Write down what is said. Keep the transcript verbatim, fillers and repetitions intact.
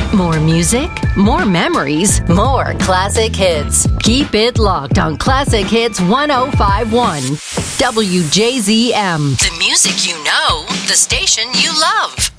More music, more memories, more classic hits. Keep it locked on Classic Hits one oh five point one. W J Z M. The music you know, the station you love.